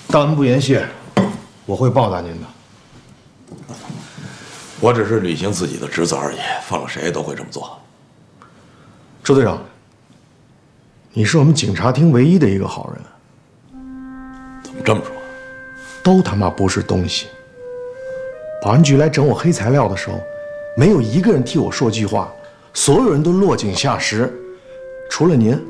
大恩不言谢，我会报答您的。 我只是履行自己的职责而已，放了谁都会这么做。 周队长，你是我们警察厅唯一的一个好人。 怎么这么说？ 都他妈不是东西。保安局来整我黑材料的时候，没有一个人替我说句话，所有人都落井下石，除了您。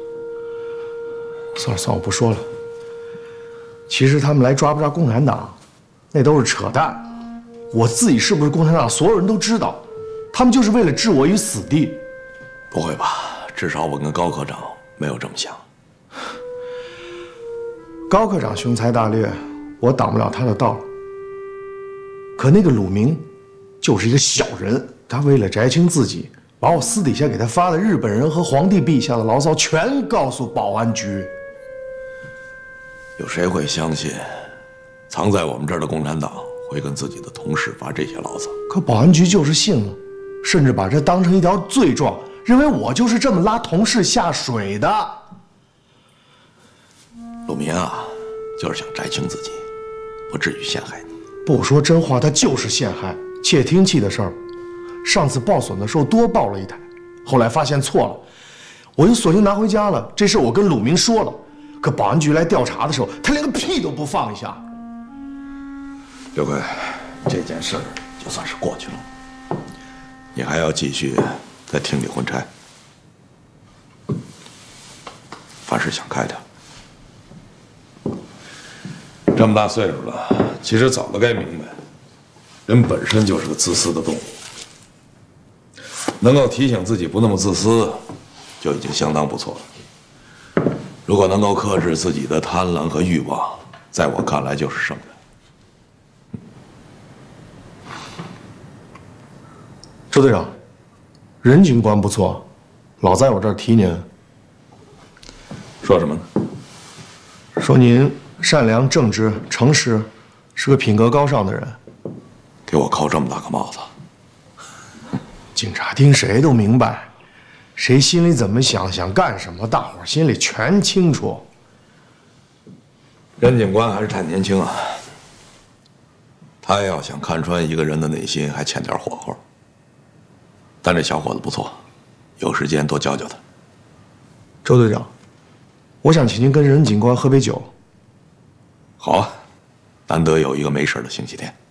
算了，我不说了。其实他们来抓不抓共产党，那都是扯淡。我自己是不是共产党，所有人都知道，他们就是为了置我于死地。 不会吧？至少我跟高科长没有这么想。 高科长雄才大略，我挡不了他的道。可那个鲁明，就是一个小人，他为了摘清自己，把我私底下给他发的日本人和皇帝陛下的牢骚全告诉保安局。 有谁会相信，藏在我们这儿的共产党会跟自己的同事发这些牢骚？ 可保安局就是信了，甚至把这当成一条罪状，认为我就是这么拉同事下水的。 鲁明啊，就是想摘清自己，不至于陷害你。 不说真话，他就是陷害。窃听器的事儿，上次报损的时候多报了一台，后来发现错了，我就索性拿回家了。这事我跟鲁明说了，可保安局来调查的时候，他连个屁都不放一下。 刘贵，这件事就算是过去了，你还要继续在厅里混差，凡事想开点。这么大岁数了，其实早都该明白，人本身就是个自私的动物，能够提醒自己不那么自私，就已经相当不错了。如果能够克制自己的贪婪和欲望，在我看来就是圣人。 周队长，任警官不错，老在我这儿提您。 说什么呢？ 说您善良、正直、诚实，是个品格高尚的人。 给我扣这么大个帽子？ 警察厅谁都明白，谁心里怎么想，想干什么，大伙儿心里全清楚。 任警官还是太年轻啊，他要想看穿一个人的内心，还欠点火候。但这小伙子不错，有时间多教教他。 周队长，我想请您跟任警官喝杯酒。 好啊，难得有一个没事的星期天。